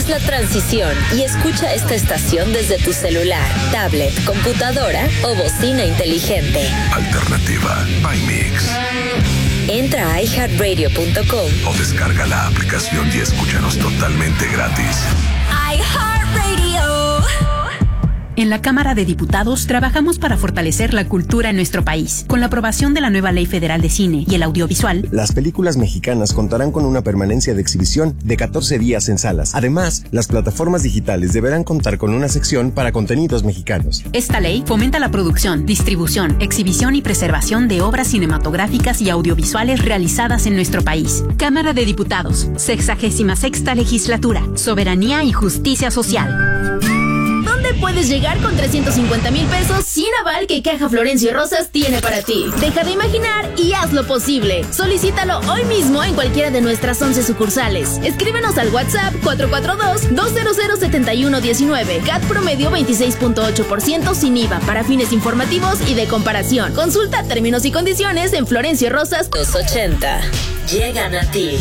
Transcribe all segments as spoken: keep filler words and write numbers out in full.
Haz la transición y escucha esta estación desde tu celular, tablet, computadora o bocina inteligente. Alternativa by Mix. Entra a i heart radio punto com o descarga la aplicación y escúchanos totalmente gratis. iHeartRadio. En la Cámara de Diputados trabajamos para fortalecer la cultura en nuestro país. Con la aprobación de la nueva Ley Federal de Cine y el Audiovisual, las películas mexicanas contarán con una permanencia de exhibición de catorce días en salas. Además, las plataformas digitales deberán contar con una sección para contenidos mexicanos. Esta ley fomenta la producción, distribución, exhibición y preservación de obras cinematográficas y audiovisuales realizadas en nuestro país. Cámara de Diputados, sexagésima sexta legislatura, soberanía y justicia social. ¿Dónde puedes llegar con trescientos cincuenta mil pesos sin aval que Caja Florencio Rosas tiene para ti? Deja de imaginar y haz lo posible. Solicítalo hoy mismo en cualquiera de nuestras once sucursales. Escríbenos al WhatsApp cuatro cuatro dos, dos cero cero, siete uno uno nueve. C A T promedio veintiséis punto ocho por ciento sin I V A para fines informativos y de comparación. Consulta términos y condiciones en Florencio Rosas. Los ochenta llegan a ti.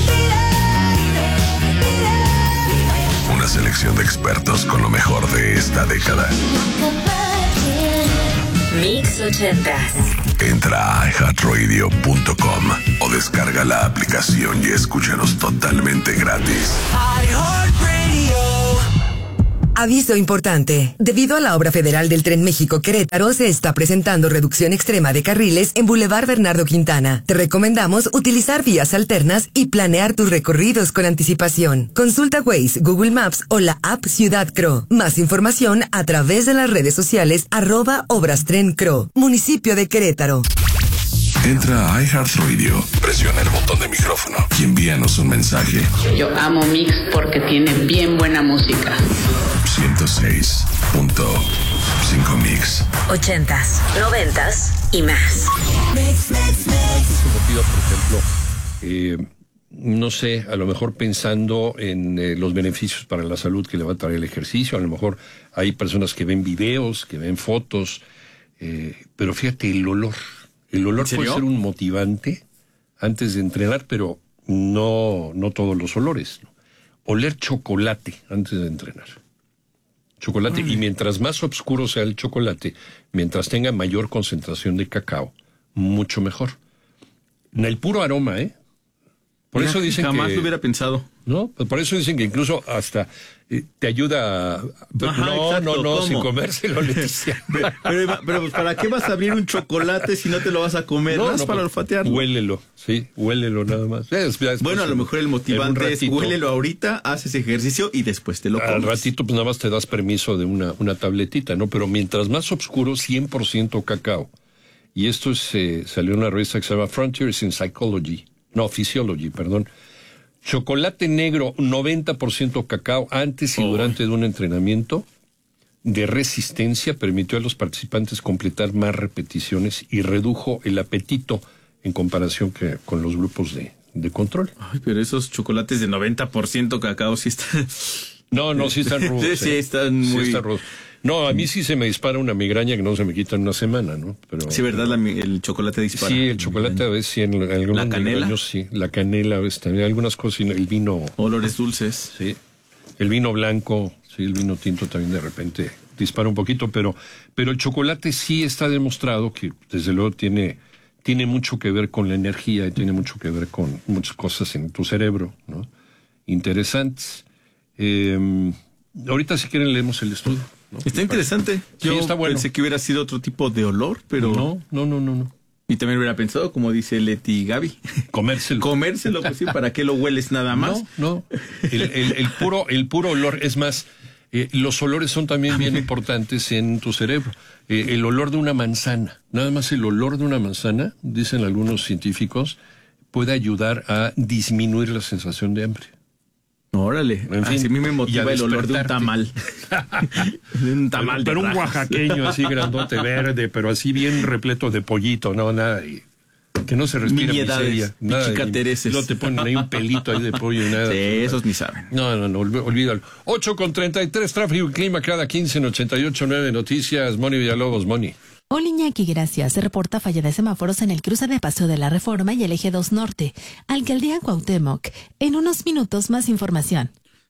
Una selección de expertos con lo mejor de esta década. Mix ochenta. Entra a i heart radio punto com o descarga la aplicación y escúchanos totalmente gratis. Aviso importante. Debido a la obra federal del Tren México-Querétaro, se está presentando reducción extrema de carriles en Boulevard Bernardo Quintana. Te recomendamos utilizar vías alternas y planear tus recorridos con anticipación. Consulta Waze, Google Maps o la app Ciudad C R O. Más información a través de las redes sociales arroba Obras Tren C R O. Municipio de Querétaro. Entra a iHeartRadio, presiona el botón de micrófono y envíanos un mensaje. Yo amo Mix porque tiene bien buena música. ciento seis punto cinco Mix. Ochentas, noventas y más. Mix, mix, mix. Por ejemplo, eh, no sé, a lo mejor pensando en eh, los beneficios para la salud que le va a traer el ejercicio, a lo mejor hay personas que ven videos, que ven fotos, eh, pero fíjate, el olor. El olor puede ser un motivante antes de entrenar, pero no, no todos los olores, ¿no? Oler chocolate antes de entrenar. Chocolate, Ay. Y mientras más oscuro sea el chocolate, mientras tenga mayor concentración de cacao, mucho mejor. En el puro aroma, ¿eh? Por Mira, eso dicen jamás que... Jamás lo hubiera pensado. ¿No? Por eso dicen que incluso hasta eh, te ayuda a... Ajá, no, exacto, no, no, ¿cómo? sin comérselo, Leticia. pero, pero, pero pues, ¿para qué vas a abrir un chocolate si no te lo vas a comer? No, ¿Más no, para olfatearlo? Huélelo, sí, huélelo nada más. Es, es, bueno, a lo mejor el motivante es huélelo ahorita, haces ejercicio y después te lo comes. Al ratito pues nada más te das permiso de una, una tabletita, ¿no? Pero mientras más oscuro, cien por ciento cacao. Y esto es, eh, salió en una revista que se llama Frontiers in Psychology, no, Physiology, perdón. Chocolate negro, noventa por ciento cacao, antes y oh. durante de un entrenamiento de resistencia, permitió a los participantes completar más repeticiones y redujo el apetito en comparación que con los grupos de, de control. Ay, pero esos chocolates de noventa por ciento cacao sí están... No, no, sí están rudos. sí, sí, están muy... Sí están rudos. No, a mí sí se me dispara una migraña que no se me quita en una semana, ¿no? Pero, sí, ¿verdad? La, el chocolate dispara. Sí, el chocolate a veces sí, en, en algunos ¿La canela? años sí. La canela, a veces también, algunas cosas, el vino... Olores dulces. Sí, el vino blanco, sí, el vino tinto también de repente dispara un poquito, pero, pero el chocolate sí está demostrado que desde luego tiene, tiene mucho que ver con la energía y tiene mucho que ver con muchas cosas en tu cerebro, ¿no? Interesantes. Eh, ahorita si quieren leemos el estudio. ¿No? Está interesante. Yo sí, está bueno. Pensé que hubiera sido otro tipo de olor, pero... No, no, no, no, no. Y también hubiera pensado, como dice Leti y Gaby. Comérselo. Comérselo, pues sí, ¿para qué lo hueles nada más? No, no. El, el, el, puro, el puro olor, es más, eh, los olores son también bien importantes en tu cerebro. Eh, el olor de una manzana, nada más el olor de una manzana, dicen algunos científicos, puede ayudar a disminuir la sensación de hambre. Órale, en fin, así a mí me motiva el olor de un tamal. de un tamal pero, de pero un oaxaqueño así grandote verde, pero así bien repleto de pollito, no, nada, y que no se respira miseria. Pichicatereses. No te ponen ahí un pelito ahí de pollo y nada. Sí, esos ni saben. No, no, no, olvídalo. ocho con treinta y tres, tráfico y clima cada quince en ochenta y ocho punto nueve Noticias. Moni Villalobos, Moni. Hola Iñaki, gracias. Se reporta falla de semáforos en el cruce de Paseo de la Reforma y el Eje dos Norte. Alcaldía Cuauhtémoc. En unos minutos más información.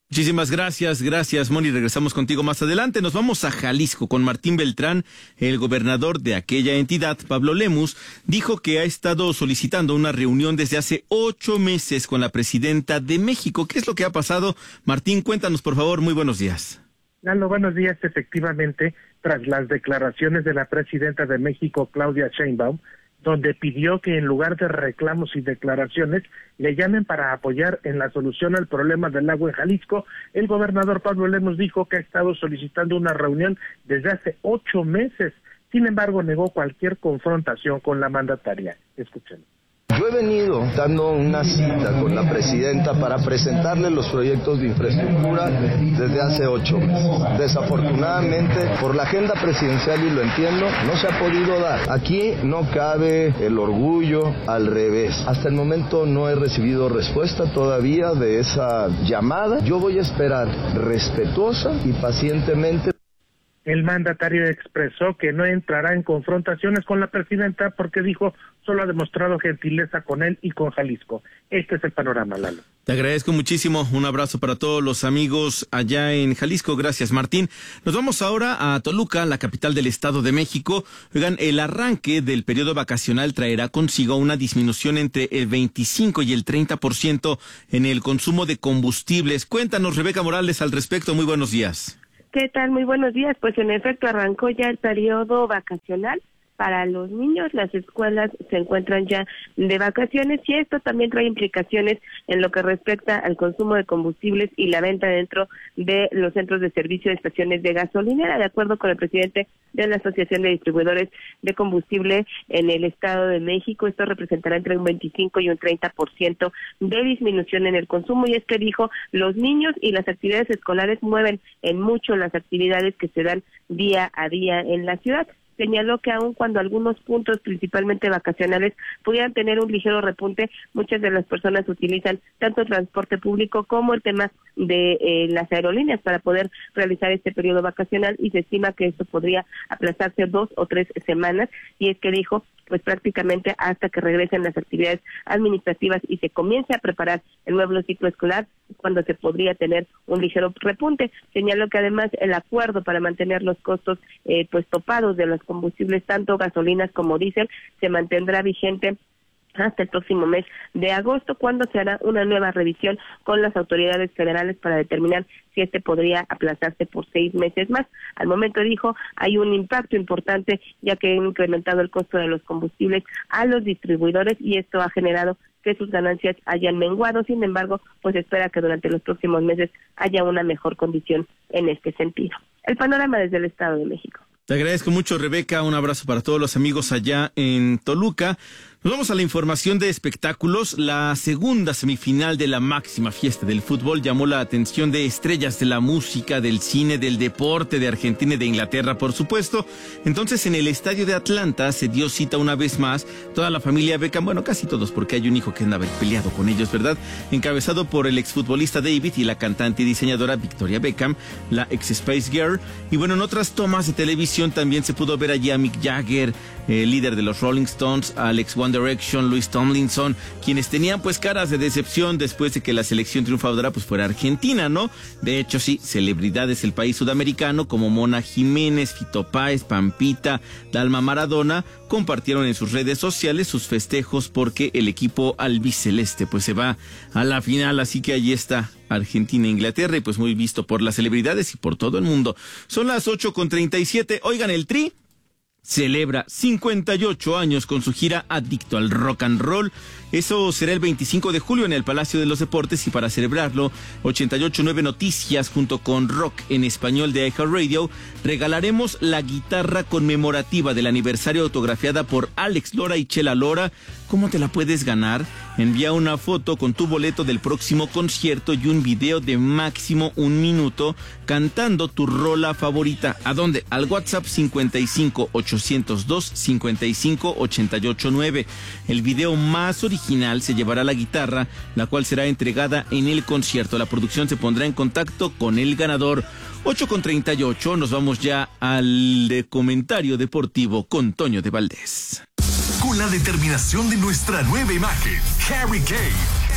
Muchísimas gracias, gracias, Moni. Regresamos contigo más adelante. Nos vamos a Jalisco con Martín Beltrán. El gobernador de aquella entidad, Pablo Lemus, dijo que ha estado solicitando una reunión desde hace ocho meses con la presidenta de México. ¿Qué es lo que ha pasado? Martín, cuéntanos, por favor. Muy buenos días. Lalo, buenos días. Efectivamente, tras las declaraciones de la presidenta de México, Claudia Sheinbaum, donde pidió que en lugar de reclamos y declaraciones le llamen para apoyar en la solución al problema del agua en Jalisco, el gobernador Pablo Lemus dijo que ha estado solicitando una reunión desde hace ocho meses. Sin embargo, negó cualquier confrontación con la mandataria. Escuchen. Yo he venido dando una cita con la presidenta para presentarle los proyectos de infraestructura desde hace ocho meses. Desafortunadamente, por la agenda presidencial, y lo entiendo, no se ha podido dar. Aquí no cabe el orgullo, al revés. Hasta el momento no he recibido respuesta todavía de esa llamada. Yo voy a esperar respetuosa y pacientemente. El mandatario expresó que no entrará en confrontaciones con la presidenta porque dijo solo ha demostrado gentileza con él y con Jalisco. Este es el panorama, Lalo. Te agradezco muchísimo. Un abrazo para todos los amigos allá en Jalisco. Gracias, Martín. Nos vamos ahora a Toluca, la capital del Estado de México. Oigan, el arranque del periodo vacacional traerá consigo una disminución entre el veinticinco y el treinta por ciento en el consumo de combustibles. Cuéntanos, Rebeca Morales, al respecto. Muy buenos días. ¿Qué tal? Muy buenos días. Pues en efecto arrancó ya el periodo vacacional para los niños. Las escuelas se encuentran ya de vacaciones y esto también trae implicaciones en lo que respecta al consumo de combustibles y la venta dentro de los centros de servicio de estaciones de gasolinera. De acuerdo con el presidente de la Asociación de Distribuidores de Combustible en el Estado de México, esto representará entre un veinticinco y un treinta por ciento de disminución en el consumo, y es que dijo, los niños y las actividades escolares mueven en mucho las actividades que se dan día a día en la ciudad. Señaló que aun cuando algunos puntos, principalmente vacacionales, pudieran tener un ligero repunte, muchas de las personas utilizan tanto el transporte público como el tema de eh, las aerolíneas para poder realizar este periodo vacacional, y se estima que esto podría aplazarse dos o tres semanas, y es que dijo, pues prácticamente hasta que regresen las actividades administrativas y se comience a preparar el nuevo ciclo escolar, cuando se podría tener un ligero repunte. Señaló que además el acuerdo para mantener los costos eh, pues topados de los combustibles, tanto gasolinas como diésel, se mantendrá vigente hasta el próximo mes de agosto, cuando se hará una nueva revisión con las autoridades federales para determinar si este podría aplazarse por seis meses más. Al momento, dijo, hay un impacto importante ya que han incrementado el costo de los combustibles a los distribuidores y esto ha generado que sus ganancias hayan menguado. Sin embargo, pues espera que durante los próximos meses haya una mejor condición en este sentido. El panorama desde el Estado de México. Te agradezco mucho, Rebeca. Un abrazo para todos los amigos allá en Toluca. Nos vamos a la información de espectáculos. La segunda semifinal de la máxima fiesta del fútbol llamó la atención de estrellas de la música, del cine, del deporte, de Argentina y de Inglaterra, por supuesto. Entonces, en el estadio de Atlanta se dio cita una vez más toda la familia Beckham, bueno, casi todos, porque hay un hijo que andaba peleado con ellos, ¿verdad? Encabezado por el exfutbolista David y la cantante y diseñadora Victoria Beckham, la ex Spice Girl. Y bueno, en otras tomas de televisión también se pudo ver allí a Mick Jagger, el líder de los Rolling Stones, Alex One Direction, Louis Tomlinson, quienes tenían pues caras de decepción después de que la selección triunfadora pues fuera Argentina, ¿no? De hecho, sí, celebridades del país sudamericano como Mona Jiménez, Fito Páez, Pampita, Dalma Maradona compartieron en sus redes sociales sus festejos porque el equipo albiceleste pues se va a la final, así que allí está Argentina e Inglaterra, y pues muy visto por las celebridades y por todo el mundo. Son las ocho con treinta y siete. Oigan, el Tri celebra cincuenta y ocho años con su gira Adicto al Rock and Roll. Eso será el veinticinco de julio en el Palacio de los Deportes, y para celebrarlo, ochenta y ocho punto nueve Noticias junto con Rock en Español de iHeartRadio regalaremos la guitarra conmemorativa del aniversario autografiada por Alex Lora y Chela Lora. ¿Cómo te la puedes ganar? Envía una foto con tu boleto del próximo concierto y un video de máximo un minuto cantando tu rola favorita. ¿A dónde? Al WhatsApp cincuenta y cinco, ochocientos dos, cincuenta y cinco, ochenta y ocho nueve. El video más original se llevará la guitarra, la cual será entregada en el concierto. La producción se pondrá en contacto con el ganador. ocho con treinta y ocho, nos vamos ya al de comentario deportivo con Toño de Valdés. Con la determinación de nuestra nueva imagen, Harry Kane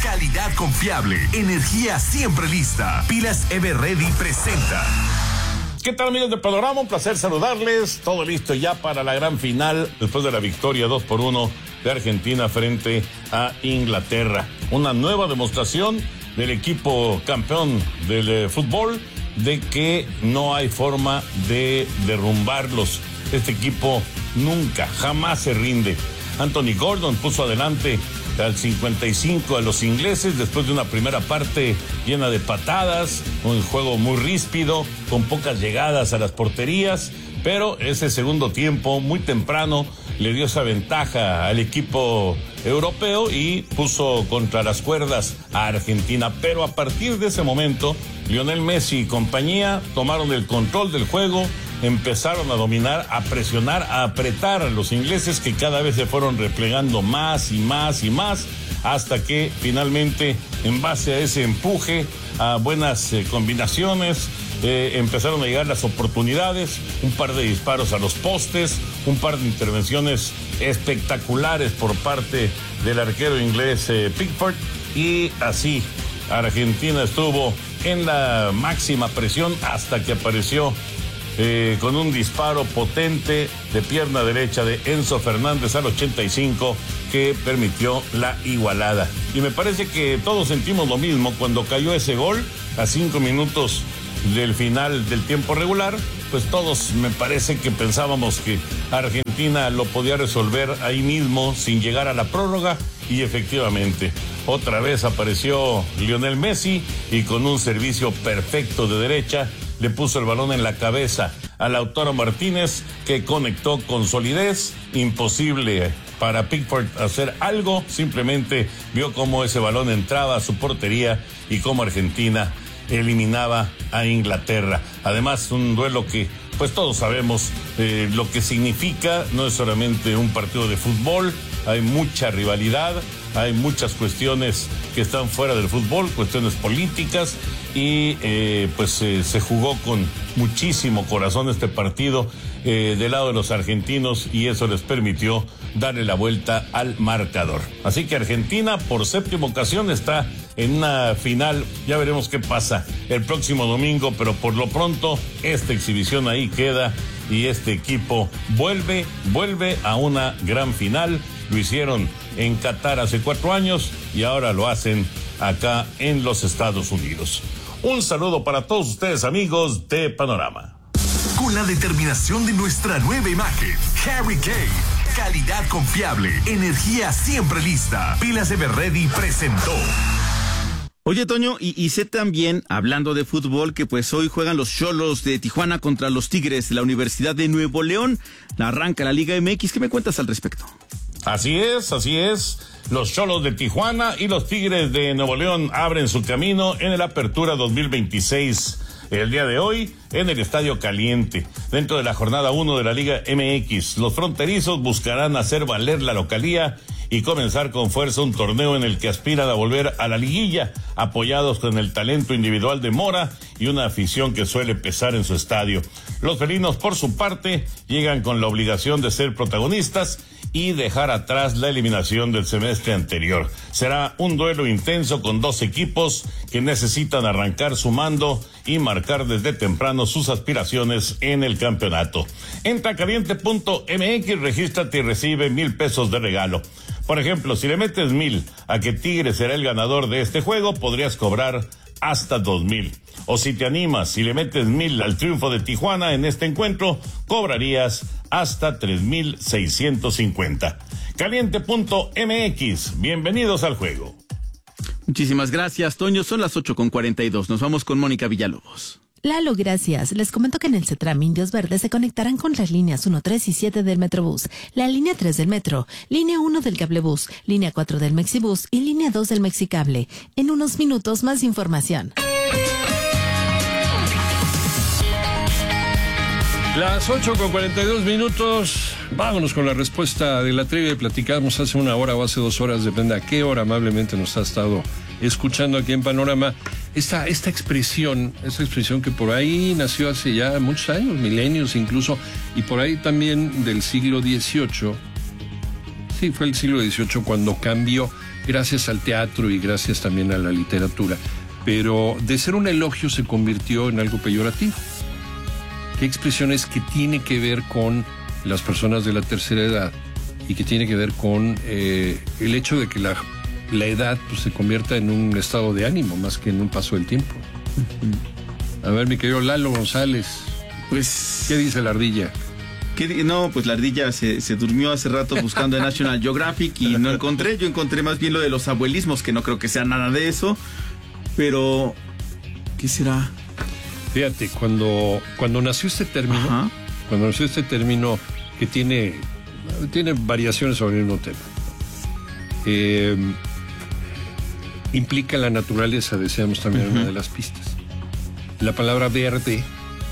calidad confiable, energía siempre lista. Pilas Everready presenta. ¿Qué tal, amigos de Panorama? Un placer saludarles. Todo listo ya para la gran final después de la victoria dos por uno de Argentina frente a Inglaterra. Una nueva demostración del equipo campeón del eh, fútbol de que no hay forma de derrumbarlos. Este equipo nunca, jamás se rinde. Anthony Gordon puso adelante al cincuenta y cinco a los ingleses después de una primera parte llena de patadas, un juego muy ríspido, con pocas llegadas a las porterías, pero ese segundo tiempo, muy temprano, le dio esa ventaja al equipo europeo y puso contra las cuerdas a Argentina. Pero a partir de ese momento, Lionel Messi y compañía tomaron el control del juego, empezaron a dominar, a presionar, a apretar a los ingleses, que cada vez se fueron replegando más y más y más, hasta que finalmente, en base a ese empuje, a buenas eh, combinaciones, eh, empezaron a llegar las oportunidades, un par de disparos a los postes, un par de intervenciones espectaculares por parte del arquero inglés eh, Pickford, y así Argentina estuvo en la máxima presión hasta que apareció Eh, con un disparo potente de pierna derecha de Enzo Fernández al ochenta y cinco que permitió la igualada. Y me parece que todos sentimos lo mismo cuando cayó ese gol a cinco minutos del final del tiempo regular. Pues todos me parece que pensábamos que Argentina lo podía resolver ahí mismo sin llegar a la prórroga, y efectivamente otra vez apareció Lionel Messi y con un servicio perfecto de derecha le puso el balón en la cabeza a Lautaro Martínez, que conectó con solidez. Imposible para Pickford hacer algo, simplemente vio cómo ese balón entraba a su portería y cómo Argentina eliminaba a Inglaterra. Además, un duelo que pues todos sabemos eh, lo que significa. No es solamente un partido de fútbol, hay mucha rivalidad, hay muchas cuestiones que están fuera del fútbol, cuestiones políticas, y eh, pues eh, se jugó con muchísimo corazón este partido eh, del lado de los argentinos, y eso les permitió darle la vuelta al marcador. Así que Argentina por séptima ocasión está en una final. Ya veremos qué pasa el próximo domingo, pero por lo pronto esta exhibición ahí queda, y este equipo vuelve, vuelve a una gran final. Lo hicieron en Qatar hace cuatro años y ahora lo hacen acá en los Estados Unidos. Un saludo para todos ustedes, amigos de Panorama. Con la determinación de nuestra nueva imagen, Harry Kane, calidad confiable, energía siempre lista. Pilas Everready presentó. Oye, Toño, y, y sé también, hablando de fútbol, que pues hoy juegan los Xolos de Tijuana contra los Tigres de la Universidad de Nuevo León. Arranca la Liga M X. ¿Qué me cuentas al respecto? Así es, así es. Los Xolos de Tijuana y los Tigres de Nuevo León abren su camino en el Apertura dos mil veintiséis. El día de hoy, en el Estadio Caliente, dentro de la jornada uno de la Liga M X, los fronterizos buscarán hacer valer la localía y comenzar con fuerza un torneo en el que aspiran a volver a la liguilla, apoyados con el talento individual de Mora y una afición que suele pesar en su estadio. Los felinos, por su parte, llegan con la obligación de ser protagonistas y dejar atrás la eliminación del semestre anterior. Será un duelo intenso con dos equipos que necesitan arrancar sumando y marcar desde temprano sus aspiraciones en el campeonato. Entra a caliente punto m x, regístrate y recibe mil pesos de regalo. Por ejemplo, si le metes mil a que Tigres será el ganador de este juego, podrías cobrar hasta dos mil. O si te animas y le metes mil al triunfo de Tijuana en este encuentro, cobrarías hasta tres mil seiscientos cincuenta. Caliente punto m x, bienvenidos al juego. Muchísimas gracias, Toño. Son las ocho con cuarenta y dos. Nos vamos con Mónica Villalobos. Lalo, gracias. Les comento que en el CETRAM Indios Verdes se conectarán con las líneas uno, tres y siete del Metrobús, la línea tres del Metro, línea uno del Cablebús, línea cuatro del Mexibús y línea dos del Mexicable. En unos minutos más información. Las ocho con cuarenta y dos minutos, vámonos con la respuesta de la trivia. Platicamos hace una hora o hace dos horas, depende a qué hora amablemente nos ha estado escuchando aquí en Panorama. Esta, esta expresión, esta expresión que por ahí nació hace ya muchos años, milenios incluso, y por ahí también del siglo dieciocho. Sí, fue el siglo dieciocho cuando cambió gracias al teatro y gracias también a la literatura. Pero de ser un elogio se convirtió en algo peyorativo. ¿Qué expresión es que tiene que ver con las personas de la tercera edad y que tiene que ver con eh, el hecho de que la, la edad pues, se convierta en un estado de ánimo más que en un paso del tiempo? A ver, mi querido Lalo González, pues, ¿qué dice la ardilla? ¿Qué, no, pues la ardilla se, se durmió hace rato buscando en National Geographic y no encontré. Yo encontré más bien lo de los abuelismos, que no creo que sea nada de eso. Pero, ¿qué será? Fíjate, cuando, cuando nació este término, Ajá. cuando nació este término que tiene, tiene variaciones sobre el mismo tema, eh, implica la naturaleza, decíamos también en uh-huh. una de las pistas. La palabra verde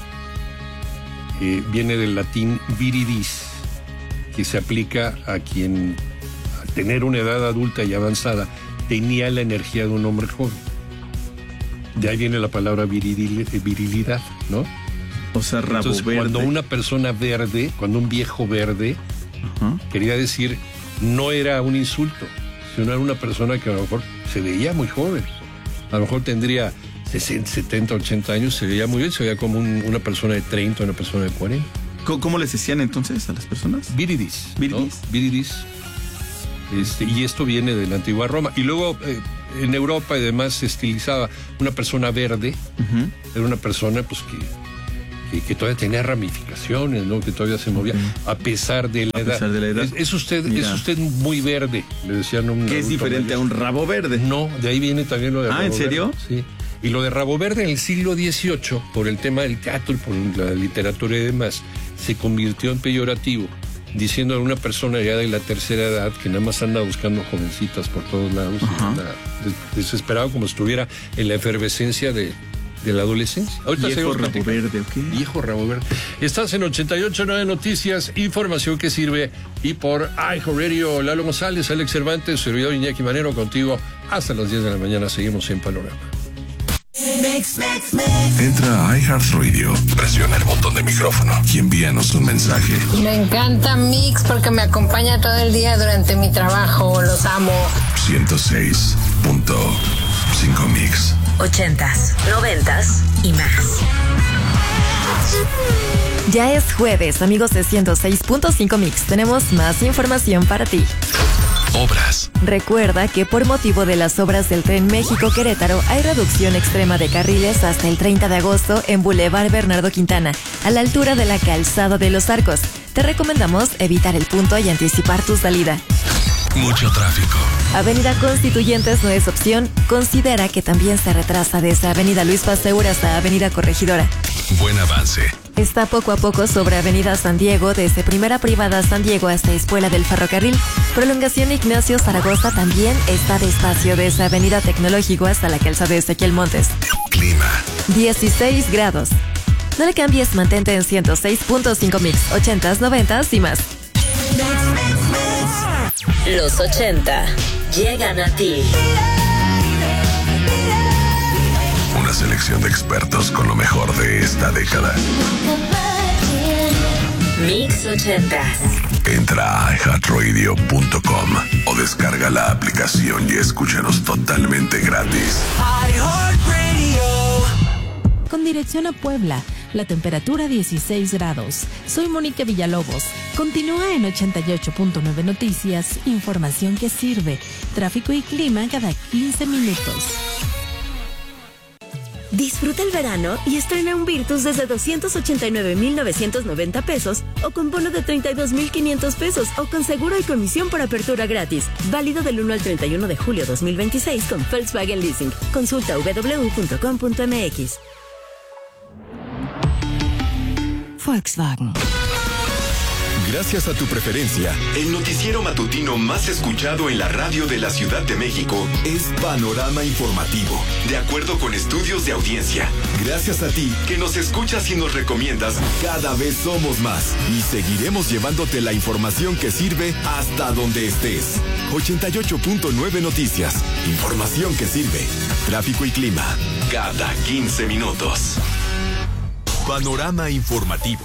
eh, viene del latín viridis, que se aplica a quien, al tener una edad adulta y avanzada, tenía la energía de un hombre joven. De ahí viene la palabra viril, virilidad, ¿no? O sea, rabo Entonces, verde. Cuando una persona verde, cuando un viejo verde, uh-huh. quería decir, no era un insulto, sino era una persona que a lo mejor se veía muy joven. A lo mejor tendría sesenta, setenta, ochenta años, se veía muy bien, se veía como un, una persona de treinta, una persona de cuarenta. ¿Cómo, cómo les decían entonces a las personas? Viridis. Viridis. ¿no? Viridis. Este, y esto viene de la antigua Roma. Y luego eh, en Europa y demás se estilizaba una persona verde, uh-huh. era una persona pues que, que, que todavía tenía ramificaciones, ¿no? Que todavía se movía, uh-huh. a pesar de la a edad. Pesar de la edad. Es, es usted, es usted muy verde, le decían a un ¿Qué es diferente mayor. A un rabo verde? No, de ahí viene también lo de ah, rabo ¿en serio? Verde. Sí. Y lo de rabo verde en el siglo dieciocho, por el tema del teatro y por la literatura y demás, se convirtió en peyorativo, diciendo a una persona ya de la tercera edad que nada más anda buscando jovencitas por todos lados, y anda desesperado como si estuviera en la efervescencia de, de la adolescencia. Ahorita Viejo rabo verde, ¿ok? Viejo rabo verde. Estás en ochenta y ocho punto nueve Noticias, información que sirve, y por iHeartRadio, Lalo González, Alex Cervantes, servidor Iñaki Manero, contigo hasta las diez de la mañana. Seguimos en Panorama. Mix, mix, mix. Entra a iHeartRadio, presiona el botón de micrófono y envíanos un mensaje. Me encanta Mix porque me acompaña todo el día durante mi trabajo. Los amo. ciento seis punto cinco Mix. Ochentas, noventas y más. Ya es jueves, amigos de ciento seis punto cinco Mix. Tenemos más información para ti. Obras. Recuerda que por motivo de las obras del Tren México-Querétaro hay reducción extrema de carriles hasta el treinta de agosto en Boulevard Bernardo Quintana, a la altura de la Calzada de los Arcos. Te recomendamos evitar el punto y anticipar tu salida. Mucho tráfico. Avenida Constituyentes no es opción. Considera que también se retrasa desde Avenida Luis Pasteur hasta Avenida Corregidora. Buen avance. Está poco a poco sobre Avenida San Diego, desde Primera Privada San Diego hasta Escuela del Ferrocarril. Prolongación Ignacio Zaragoza también está despacio desde Avenida Tecnológico hasta la Calzada de Ezequiel Montes. Clima. dieciséis grados. No le cambies, mantente en ciento seis punto cinco Mix, ochentas, noventas y más. Los ochenta llegan a ti. Una selección de expertos con lo mejor de esta década. Mix ochenta. Entra a iHeartRadio punto com o descarga la aplicación y escúchanos totalmente gratis. Con dirección a Puebla, la temperatura dieciséis grados. Soy Mónica Villalobos. Continúa en ochenta y ocho punto nueve Noticias, información que sirve. Tráfico y clima cada quince minutos. Disfruta el verano y estrena un Virtus desde doscientos ochenta y nueve mil novecientos noventa pesos o con bono de treinta y dos mil quinientos pesos o con seguro y comisión por apertura gratis. Válido del uno al treinta y uno de julio dos mil veintiséis con Volkswagen Leasing. Consulta doble u doble u doble u punto com punto m x. Volkswagen. Gracias a tu preferencia, el noticiero matutino más escuchado en la radio de la Ciudad de México es Panorama Informativo, de acuerdo con estudios de audiencia. Gracias a ti, que nos escuchas y nos recomiendas, cada vez somos más y seguiremos llevándote la información que sirve hasta donde estés. ochenta y ocho punto nueve Noticias, información que sirve. Tráfico y clima, cada quince minutos. Panorama Informativo.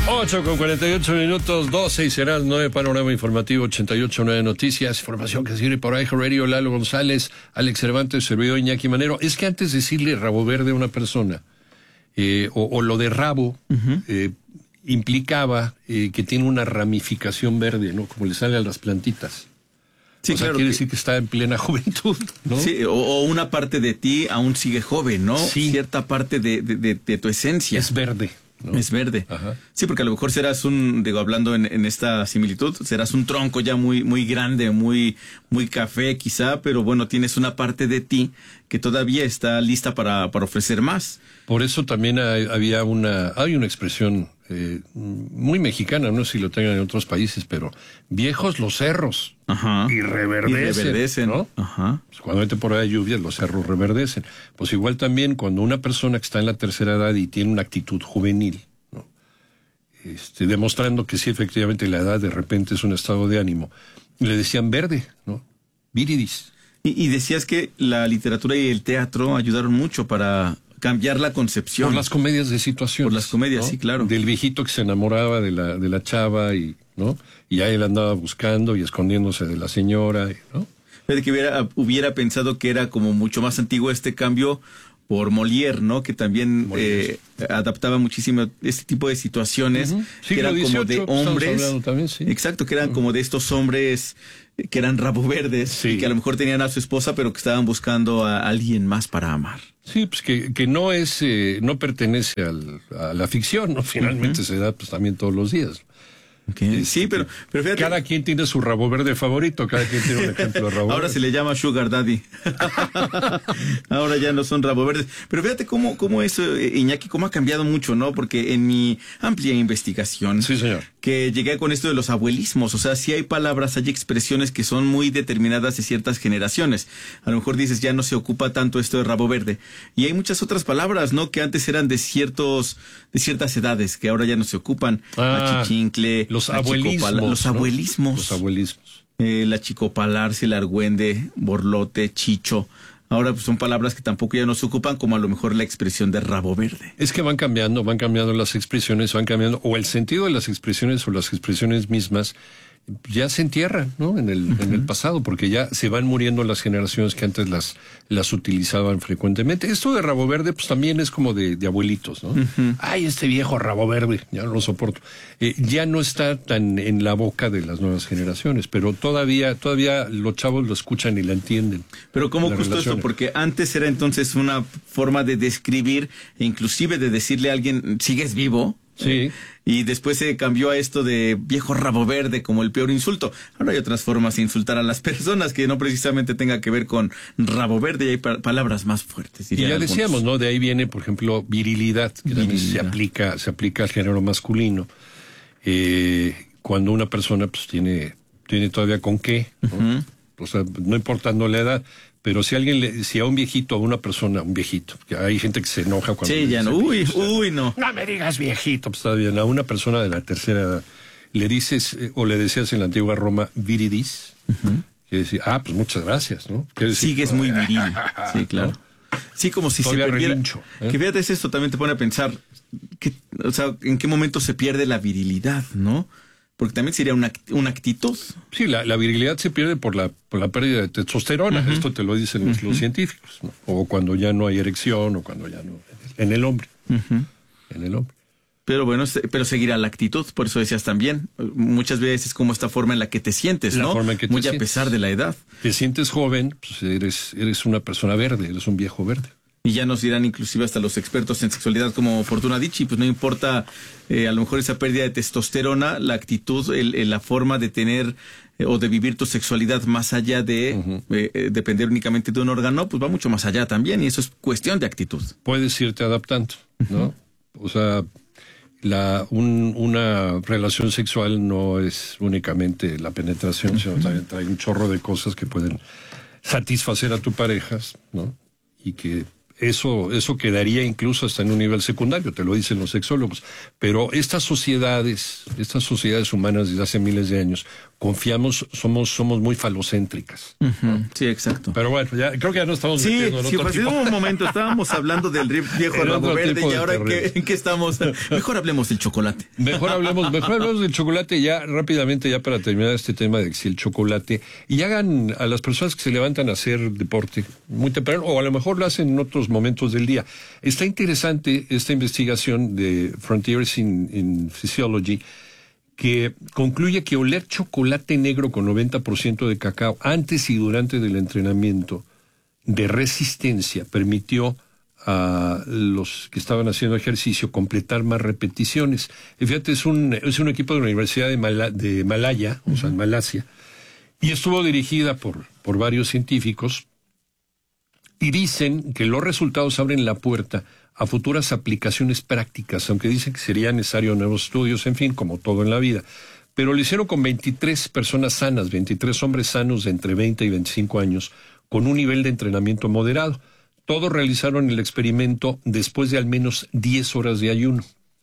ocho con cuarenta y ocho minutos, doce y será el nueve Panorama Informativo ochenta y ocho punto nueve Noticias, información que sirve por iHeartRadio, Lalo González, Alex Cervantes, servidor Iñaki Manero. Es que antes de decirle rabo verde a una persona, eh, o, o lo de rabo, uh-huh. eh, implicaba eh, que tiene una ramificación verde, ¿no? Como le sale a las plantitas. Sí, o sea, claro quiere que... decir que está en plena juventud, ¿no? Sí, o, o una parte de ti aún sigue joven, ¿no? Sí. Cierta parte de, de, de, de tu esencia. Es verde. ¿no? Es verde. Ajá. Sí, porque a lo mejor serás un, digo, hablando en, en esta similitud, serás un tronco ya muy, muy grande, muy, muy café quizá, pero bueno, tienes una parte de ti que todavía está lista para, para ofrecer más. Por eso también hay, había una, hay una expresión eh, muy mexicana, no sé si lo tengan en otros países, pero viejos los cerros. Ajá. Y reverdecen. Y reverdecen, ¿no? Ajá. Pues cuando hay temporada de lluvias, los cerros reverdecen. Pues igual también cuando una persona que está en la tercera edad y tiene una actitud juvenil, ¿no? Este, demostrando que sí, efectivamente, la edad de repente es un estado de ánimo, le decían verde, ¿no? Viridis. Y, y decías que la literatura y el teatro ayudaron mucho para cambiar la concepción. Por las comedias de situación. Por las comedias, ¿no? sí, claro. Del viejito que se enamoraba de la, de la chava y, ¿no? Y ahí él andaba buscando y escondiéndose de la señora, ¿no? Fíjate que hubiera, hubiera pensado que era como mucho más antiguo este cambio por Molière, ¿no? Que también eh, adaptaba muchísimo este tipo de situaciones, uh-huh. que eran como de hombres. También, sí. Exacto, que eran uh-huh. como de estos hombres que eran rabo verdes, sí. y que a lo mejor tenían a su esposa, pero que estaban buscando a alguien más para amar. Sí, pues que, que no es, eh, no pertenece al, a la ficción, ¿no? Finalmente uh-huh. se da pues también todos los días. Okay. Es, sí, pero, pero fíjate. Cada quien tiene su rabo verde favorito, cada quien tiene un ejemplo de rabo Ahora verde. se le llama Sugar Daddy. Ahora ya no son rabo verdes. Pero fíjate cómo, cómo eso, Iñaki, cómo ha cambiado mucho, ¿no? Porque en mi amplia investigación, sí, señor, que llegué con esto de los abuelismos, o sea, sí hay palabras, hay expresiones que son muy determinadas de ciertas generaciones. A lo mejor dices, ya no se ocupa tanto esto de rabo verde. Y hay muchas otras palabras, ¿no? Que antes eran de ciertos, de ciertas edades, que ahora ya no se ocupan. Ah, achichincle, los abuelismos. Los abuelismos. ¿no? Los abuelismos. Eh, la chicopalarse, el argüende, borlote, chicho. Ahora pues, son palabras que tampoco ya no se ocupan, como a lo mejor la expresión de rabo verde. Es que van cambiando, van cambiando las expresiones, van cambiando, o el sentido de las expresiones o las expresiones mismas ya se entierran, ¿no? En el, uh-huh. en el pasado, porque ya se van muriendo las generaciones que antes las, las utilizaban frecuentemente. Esto de rabo verde, pues también es como de, de abuelitos, ¿no? Uh-huh. Ay, este viejo rabo verde, ya no lo soporto. Eh, ya no está tan en la boca de las nuevas generaciones, pero todavía, todavía los chavos lo escuchan y la entienden. Pero ¿cómo justo esto? Porque antes era entonces una forma de describir e inclusive de decirle a alguien, ¿sigues vivo? Sí. Y después se cambió a esto de viejo rabo verde como el peor insulto. Ahora hay otras formas de insultar a las personas que no precisamente tenga que ver con rabo verde, y hay pa- palabras más fuertes. Y ya algunos. decíamos, ¿no? De ahí viene, por ejemplo, virilidad, que virilidad. también se aplica, se aplica al género masculino. Eh, cuando una persona pues tiene, tiene todavía con qué, ¿no? Uh-huh. O sea, no importando la edad. Pero si alguien le, si a un viejito, a una persona, un viejito, que hay gente que se enoja cuando... Sí, ya no, uy, viejito, uy, no. No me digas viejito, pues está bien. A una persona de la tercera edad, le dices, eh, o le decías en la antigua Roma, viridis, uh-huh. que decía, ah, pues muchas gracias, ¿no? Decir, Sigues muy viril. Sí, claro. ¿No? Sí, como si Todavía se perdiera... Relincho, ¿eh? Que fíjate, esto también te pone a pensar, que, o sea, en qué momento se pierde la virilidad, ¿no? Porque también sería una, una actitud. Sí, la, la virilidad se pierde por la, por la pérdida de testosterona. Uh-huh. Esto te lo dicen los, uh-huh. los científicos, ¿no? O cuando ya no hay erección, o cuando ya no... En el hombre. Uh-huh. En el hombre. Pero bueno, pero seguirá la actitud, por eso decías también. Muchas veces es como esta forma en la que te sientes, la ¿no? Forma en que te Muy sientes. A pesar de la edad. Te sientes joven, pues eres, eres una persona verde, eres un viejo verde. Y ya nos dirán inclusive hasta los expertos en sexualidad como Fortuna Dicci, pues no importa eh, a lo mejor esa pérdida de testosterona, la actitud, el, el, la forma de tener eh, o de vivir tu sexualidad más allá de uh-huh. eh, eh, depender únicamente de un órgano, pues va mucho más allá también, y eso es cuestión de actitud. Puedes irte adaptando, ¿no? Uh-huh. O sea, la, un, una relación sexual no es únicamente la penetración, uh-huh. sino también trae un chorro de cosas que pueden satisfacer a tu pareja, ¿no? Y que Eso, eso quedaría incluso hasta en un nivel secundario, te lo dicen los sexólogos. Pero estas sociedades, estas sociedades humanas desde hace miles de años, confiamos, somos, somos muy falocéntricas. Uh-huh. Sí, exacto. Pero bueno, ya, creo que ya no estamos sí, metiendo en sí, otro pues tipo. en un momento estábamos hablando del viejo rabo verde y ahora ¿qué, ¿en qué estamos? Mejor hablemos del chocolate. Mejor hablemos, mejor hablemos del chocolate ya rápidamente, ya para terminar este tema de si el chocolate, y hagan a las personas que se levantan a hacer deporte muy temprano, o a lo mejor lo hacen en otros momentos del día. Está interesante esta investigación de Frontiers in, in Physiology, que concluye que oler chocolate negro con noventa por ciento de cacao antes y durante del entrenamiento de resistencia permitió a los que estaban haciendo ejercicio completar más repeticiones. Y fíjate, es un, es un equipo de la Universidad de, Mala, de Malaya, uh-huh. o sea, en Malasia, y estuvo dirigida por, por varios científicos, y dicen que los resultados abren la puerta a futuras aplicaciones prácticas, aunque dicen que sería necesario nuevos estudios, en fin, como todo en la vida. Pero lo hicieron con veintitrés personas sanas, veintitrés hombres sanos de entre veinte y veinticinco años, con un nivel de entrenamiento moderado. Todos realizaron el experimento después de al menos diez horas de ayuno.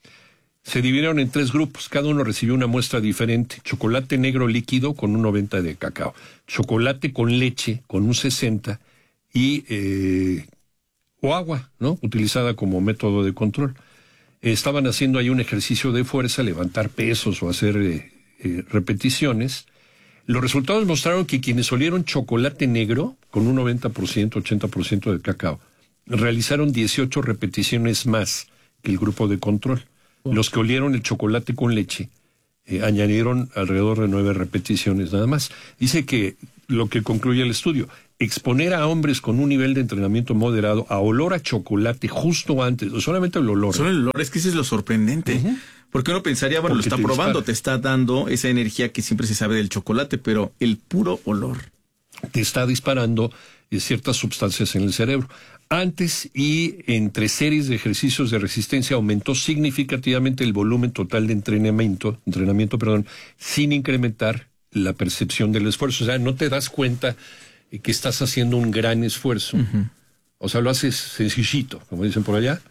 Se dividieron en tres grupos, cada uno recibió una muestra diferente: chocolate negro líquido con un noventa de cacao, chocolate con leche con un sesenta y... Eh, o agua, ¿no? Utilizada como método de control. Eh, estaban haciendo ahí un ejercicio de fuerza, levantar pesos o hacer eh, eh, repeticiones. Los resultados mostraron que quienes olieron chocolate negro, con un noventa por ciento, ochenta por ciento de cacao, realizaron dieciocho repeticiones más que el grupo de control. Oh. Los que olieron el chocolate con leche eh, añadieron alrededor de nueve repeticiones nada más. Dice que lo que concluye el estudio: exponer a hombres con un nivel de entrenamiento moderado a olor a chocolate justo antes, o solamente el olor. Solo el olor, es que eso es lo sorprendente. Uh-huh. Porque uno pensaría, bueno, Porque lo está te probando, dispara. Te está dando esa energía que siempre se sabe del chocolate, pero el puro olor te está disparando eh, ciertas sustancias en el cerebro. Antes y entre series de ejercicios de resistencia aumentó significativamente el volumen total de entrenamiento, entrenamiento, perdón, sin incrementar la percepción del esfuerzo. O sea, no te das cuenta que estás haciendo un gran esfuerzo. Uh-huh. O sea, lo haces sencillito, como dicen por allá,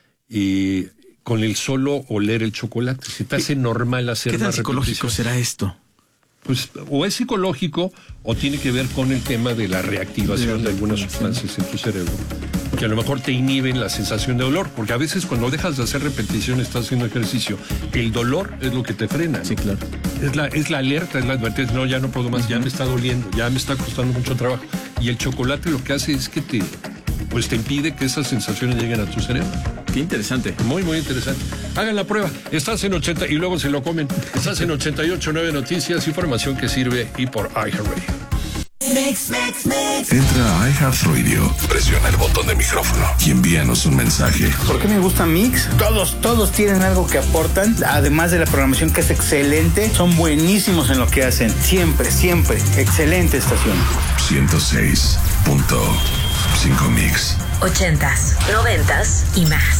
y con el solo oler el chocolate. Se te hace normal hacer más repeticiones. ¿Qué tan psicológico será esto? Pues o es psicológico o tiene que ver con el tema de la reactivación de algunas sustancias en tu cerebro, que a lo mejor te inhiben la sensación de dolor, porque a veces cuando dejas de hacer repeticiones, estás haciendo ejercicio, el dolor es lo que te frena. Sí, claro. Es la, es la alerta, es la advertencia: no, ya no puedo más, ya me está doliendo, ya me está costando mucho trabajo. Y el chocolate lo que hace es que te, pues te impide que esas sensaciones lleguen a tu cerebro. Qué interesante. Muy, muy interesante. Hagan la prueba. Estás en ochenta y luego se lo comen. Estás en ochenta y ocho punto nueve Noticias, información que sirve, y por iHeartRadio. Mix, mix, mix. Entra a iHeartRadio, presiona el botón de micrófono y envíanos un mensaje. ¿Por qué me gusta Mix? Todos, todos tienen algo que aportan, además de la programación que es excelente. Son buenísimos en lo que hacen. Siempre, siempre. Excelente estación. ciento seis punto cinco Mix. Ochentas, noventas y más.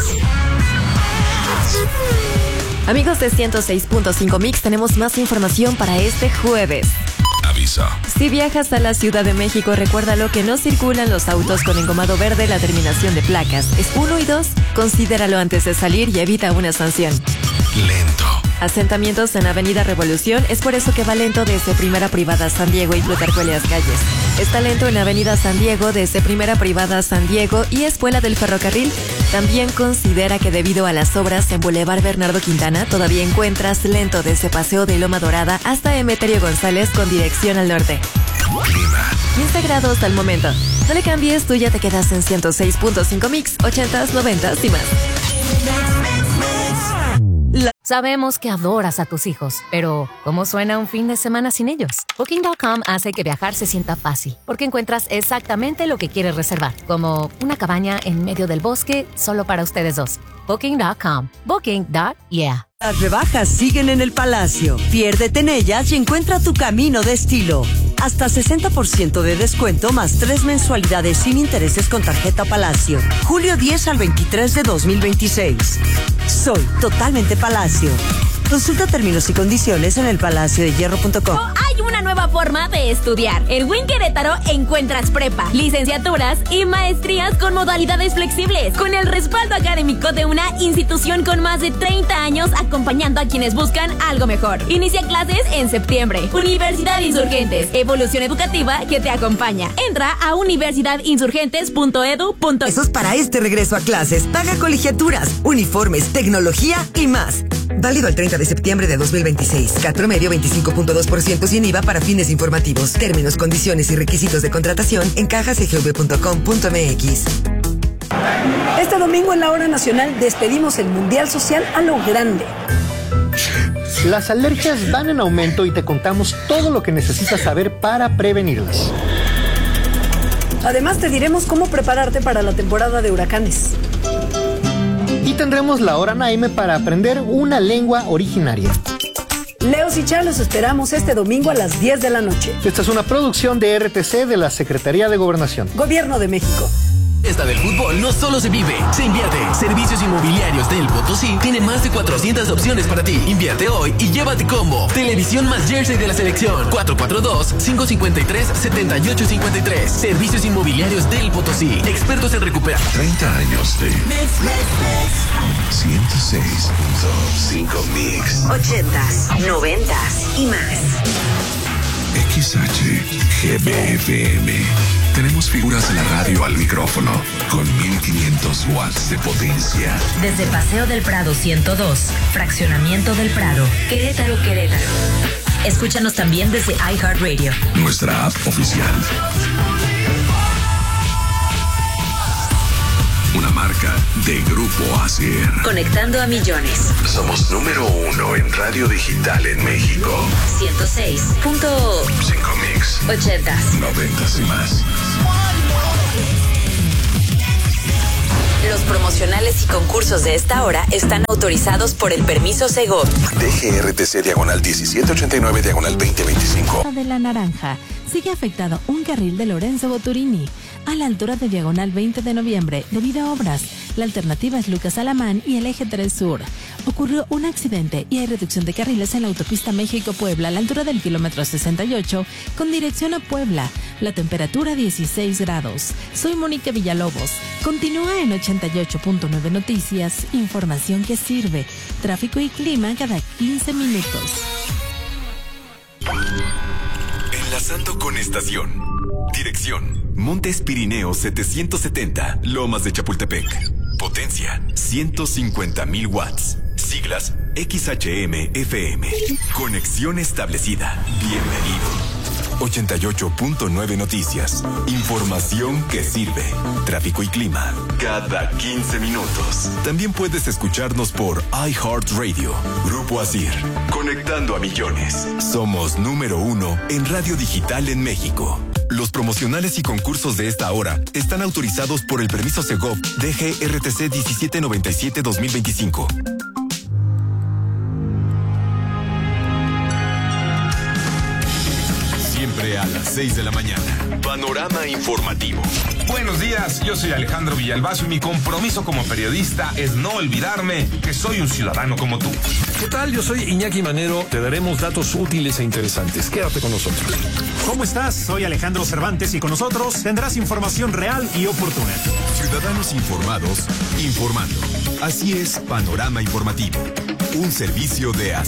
Amigos de ciento seis punto cinco Mix, tenemos más información para este jueves. Aviso. Si viajas a la Ciudad de México, recuérdalo que no circulan los autos con engomado verde. La terminación de placas es uno y dos. Considéralo antes de salir y evita una sanción. Lento. Asentamientos en Avenida Revolución, es por eso que va lento desde Primera Privada San Diego y Plutarco Elías Calles. Está lento en Avenida San Diego desde Primera Privada San Diego y Escuela del Ferrocarril. También considera que debido a las obras en Boulevard Bernardo Quintana, todavía encuentras lento desde Paseo de Loma Dorada hasta Emeterio González con dirección al norte. Clima. quince grados al momento. No le cambies, tú ya te quedas en ciento seis punto cinco Mix, ochentas, noventas y más. Sabemos que adoras a tus hijos, pero ¿cómo suena un fin de semana sin ellos? Booking punto com hace que viajar se sienta fácil, porque encuentras exactamente lo que quieres reservar, como una cabaña en medio del bosque solo para ustedes dos. Booking punto com. Booking. Yeah. Las rebajas siguen en el Palacio. Piérdete en ellas y encuentra tu camino de estilo. Hasta sesenta por ciento de descuento más tres mensualidades sin intereses con tarjeta Palacio. Julio diez al veintitrés de dos mil veintiséis. Soy totalmente Palacio. Consulta términos y condiciones en el palacio de hierro punto com. Hay una nueva forma de estudiar. En W I N Querétaro encuentras prepa, licenciaturas y maestrías con modalidades flexibles, con el respaldo académico de una institución con más de treinta años acompañando a quienes buscan algo mejor. Inicia clases en septiembre. Universidad Insurgentes, evolución educativa que te acompaña. Entra a universidad insurgentes punto edu punto Eso es para este regreso a clases. Paga colegiaturas, uniformes, tecnología y más. Válido al treinta de septiembre de dos mil veintiséis. C A T promedio veinticinco punto dos por ciento sin I V A para fines informativos. Términos, condiciones y requisitos de contratación en caja c g v punto com punto m x. Este domingo en la Hora Nacional despedimos el Mundial Social a lo grande. Las alergias van en aumento y te contamos todo lo que necesitas saber para prevenirlas. Además te diremos cómo prepararte para la temporada de huracanes. Y tendremos la Hora Naime para aprender una lengua originaria. Leos y Char los esperamos este domingo a las diez de la noche. Esta es una producción de R T C de la Secretaría de Gobernación. Gobierno de México. Esta del fútbol no solo se vive, se invierte. Servicios Inmobiliarios del Potosí tiene más de cuatrocientas opciones para ti. Invierte hoy y llévate combo. Televisión más jersey de la selección. cuatro cuatro dos, cinco cinco tres, siete ocho cinco tres. Servicios Inmobiliarios del Potosí. Expertos en recuperar. treinta años de ciento seis punto cinco Mix. ochentas, noventas y más. X H G B F M. Tenemos figuras de la radio al micrófono con mil quinientos watts de potencia. Desde Paseo del Prado ciento dos, Fraccionamiento del Prado, Querétaro, Querétaro. Escúchanos también desde iHeartRadio. Nuestra app oficial. Una marca de Grupo Asier. Conectando a millones. Somos número uno en radio digital en México. ciento seis punto cinco Mix. ochentas. noventas y más. Los promocionales y concursos de esta hora están autorizados por el permiso Segov. D G R T C diagonal diecisiete ochenta y nueve diagonal veinte veinticinco. De la Naranja. Sigue afectado un carril de Lorenzo Boturini a la altura de diagonal veinte de noviembre debido a obras. La alternativa es Lucas Alamán y el eje tres Sur. Ocurrió un accidente y hay reducción de carriles en la autopista México-Puebla a la altura del kilómetro sesenta y ocho con dirección a Puebla. La temperatura dieciséis grados. Soy Mónica Villalobos. Continúa en ochenta y ocho punto nueve Noticias. Información que sirve. Tráfico y clima cada quince minutos. Enlazando con estación. Dirección: Montes Pirineos setecientos setenta, Lomas de Chapultepec. Potencia: ciento cincuenta mil watts. Siglas: X H M F M. Conexión establecida. Bienvenido. ochenta y ocho punto nueve Noticias. Información que sirve. Tráfico y clima cada quince minutos. También puedes escucharnos por iHeartRadio. Grupo Asier. Conectando a millones. Somos número uno en radio digital en México. Los promocionales y concursos de esta hora están autorizados por el permiso Segov D G R T C diecisiete noventa y siete dos mil veinticinco. Siempre a las seis de la mañana. Panorama informativo. Buenos días, yo soy Alejandro Villalbazo y mi compromiso como periodista es no olvidarme que soy un ciudadano como tú. ¿Qué tal? Yo soy Iñaki Manero. Te daremos datos útiles e interesantes. Quédate con nosotros. ¿Cómo estás? Soy Alejandro Cervantes y con nosotros tendrás información real y oportuna. Ciudadanos informados, informando. Así es Panorama Informativo. Un servicio de